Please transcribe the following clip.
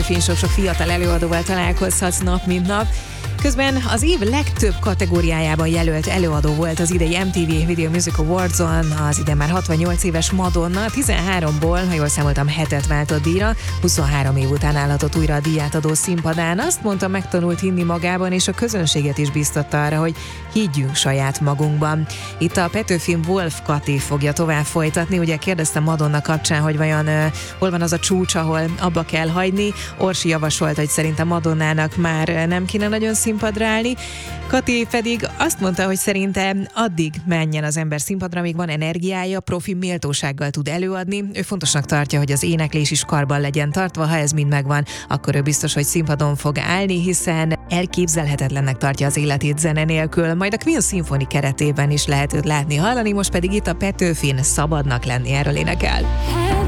Petőfin sok-sok fiatal előadóval találkozhatsz nap, mint nap. Közben az év legtöbb kategóriájában jelölt előadó volt az idei MTV Video Music Awards-on az ide már 68 éves Madonna. 13-ból, ha jól számoltam, 7-et váltott díjra, 23 év után állhatott újra a díját adó színpadán. Azt mondta, megtanult hinni magában, és a közönséget is biztatta arra, hogy higgyünk saját magunkban. Itt a Petőfin Wolf Kati fogja tovább folytatni. Ugye kérdeztem Madonna kapcsán, hogy vajon hol van az a csúcs, ahol abba kell hagyni. Orsi javasolta, hogy szerintem Madonnának már nem kéne nagyon színpadra állni. Kati pedig azt mondta, hogy szerintem addig menjen az ember színpadra, amíg van energiája, profi méltósággal tud előadni. Ő fontosnak tartja, hogy az éneklés is karban legyen tartva, ha ez mind megvan, akkor ő biztos, hogy színpadon fog állni, hiszen elképzelhetetlennek tartja az életét zene nélkül. Majd a Queen Symphony keretében is lehet őt látni, hallani, most pedig itt a Petőfin Szabadnak lenni, erről énekel.